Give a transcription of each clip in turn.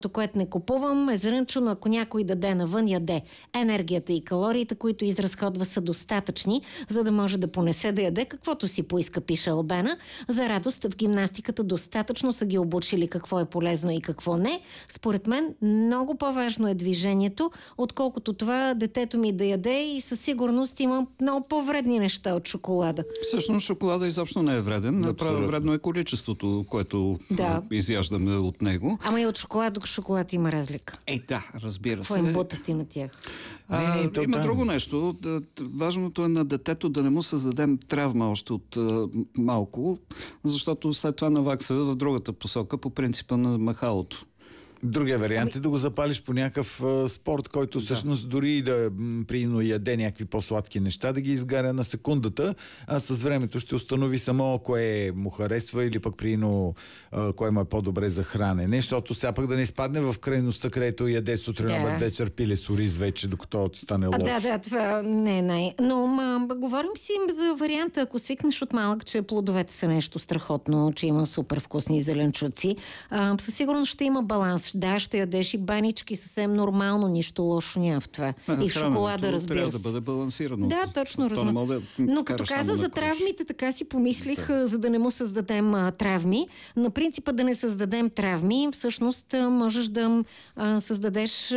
което не купувам е зрънчо, но ако някой даде навън, яде. Енергията и калориите, които изразходва, са достатъчни, за да може да понесе да яде каквото си поиска, пише Албена. За радост в гимнастиката достатъчно са ги обучили какво е полезно и какво не. Според мен много по-важно е движението, отколкото това детето ми да яде, и със сигурност има много по-вредни неща от шоколада. Всъщност шоколада изобщо не е вреден. Направо вредно е количеството, което изяждаме от него. Ама и от шоколад до шоколад има разлика. Да, разбира се. Какво им бутат и на тях? Има друго нещо. Важното е на детето да не му създадем травма още от малко, защото след това навакса в другата посока по принципа на махалото. Другия вариант е да го запалиш по някакъв спорт, който всъщност дори и да прино яде някакви по-сладки неща, да ги изгаря на секундата, а с времето ще установи само кое му харесва или пък прино кое му е по-добре за хранене, защото сега пък да не изпадне в крайността, където яде сутрин, обед, вечер, пиле с ориз вече, докато стане лош. Това не е най... Но говорим си за варианта, ако свикнеш от малък, че плодовете са нещо страхотно, че има супер вкусни зеленчуци, със сигурност ще има баланс. Да, ще ядеш и банички, съвсем нормално, нищо лошо няма в това. И в шоколада, разбира се. Трябва да бъде балансирано. Да, точно, разбира. Но като каза за травмите, така си помислих, за да не му създадем травми. На принципа да не създадем травми, всъщност можеш да създадеш,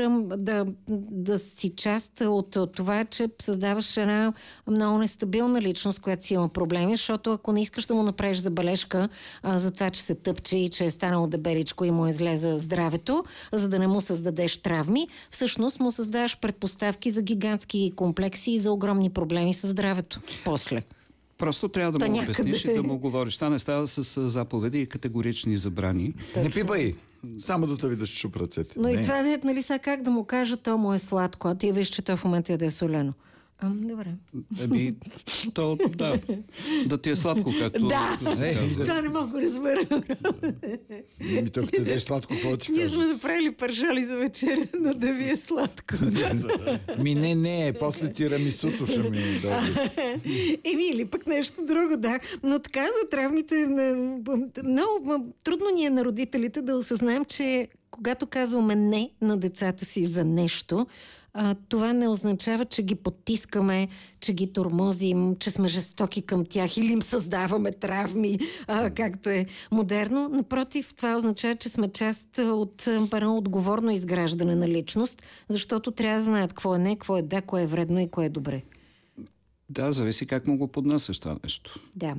да си част от това, че създаваш една много нестабилна личност, която си има проблеми, защото ако не искаш да му направиш забележка за това, че се тъпче и че е станало дебеличко и му е зле за здравето, за да не му създадеш травми, всъщност му създаваш предпоставки за гигантски комплекси и за огромни проблеми със здравето. После. Просто трябва да му обясниш и да му говориш. Това не става с заповеди и категорични забрани. Не пипай! Само да ви да шуп ръцете. Но и това, нали сега как да му кажа, то му е сладко, а ти виж, че то в момента яде солено. Добре. Да ти е сладко, както... Това не мога да разбера. Тук те деш сладко, какво ти кажа? Ние сме направили паржоли за вечеря, но да ви е сладко. Не, после тирамисуто ще ми добре. Или пък нещо друго, да. Но така за травмите много трудно ни е на родителите да осъзнаем, че когато казваме не на децата си за нещо, това не означава, че ги потискаме, че ги тормозим, че сме жестоки към тях или им създаваме травми, както е модерно. Напротив, това означава, че сме част от едно отговорно изграждане на личност, защото трябва да знаят какво е не, какво е да, кое е вредно и кое е добре. Да, зависи как му го поднасяш това нещо. Да.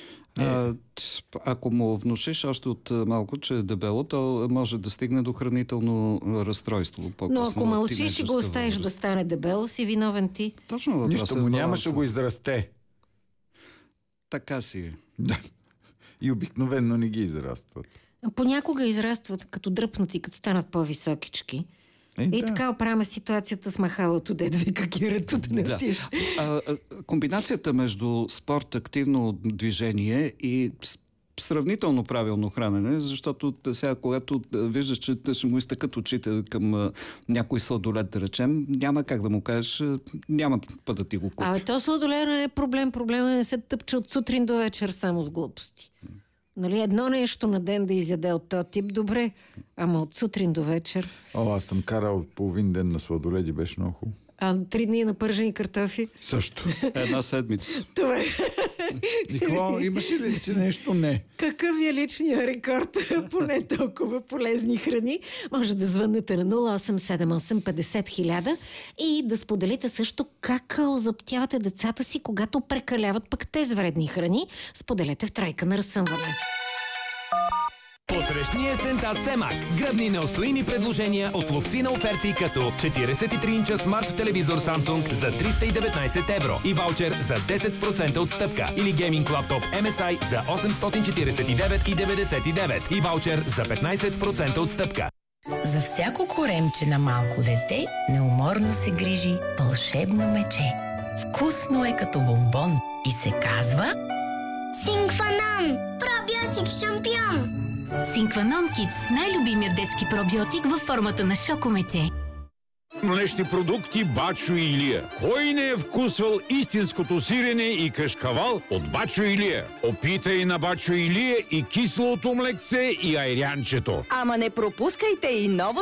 Ако му внушиш още от малко, че е дебело, то може да стигне до хранително разстройство. Но ако мълчиш и го оставиш да стане дебело, си виновен ти. Точно въпросът. Нищо му нямаше го израсте. Така си. Да. И обикновено не ги израстват. Понякога израстват като дръпнати, като станат по-високички. Така оправяме ситуацията с махалото, дед вика Кирето, да не отиш. Комбинацията между спорт, активно движение и сравнително правилно хранене, защото сега, когато виждаш, че ще му изтъкат очите към някой сладолед, да речем, няма как да му кажеш, няма път да ти го купи. То сладолед не е проблем. Проблема е да не се тъпче от сутрин до вечер само с глупости. Нали, едно нещо на ден да изяде от този тип, добре, ама от сутрин до вечер. Аз съм карал половин ден на сладоледи, беше много хубаво. 3 дни на пържени картофи? Също. Една седмица. Това е. И какво? Имаш ли нещо? Не. Какъв е личният рекорд по не толкова полезни храни? Може да звъннете на 0878 50 000 и да споделите също как озаптявате децата си, когато прекаляват пък те с вредни храни. Споделете в Тройка на разсъмване. Посрещни есента Семак. Гръбни неустоими предложения от ловци на оферти като 43-инча смарт телевизор Samsung за 319 евро и ваучер за 10% отстъпка. Или гейминг лаптоп MSI за 849,99 и ваучер за 15% отстъпка. За всяко коремче на малко дете неуморно се грижи вълшебно мече. Вкусно е като бомбон и се казва Синкванон! Пробиотик шампион! Синкванон Кидс, най-любимият детски пробиотик във формата на шокомече. млечни продукти Бачо Илия. Кой не е вкусвал истинското сирене и кашкавал от Бачо Илия? Опитай на Бачо Илия и кислото млекце и айрянчето. Ама не пропускайте и новото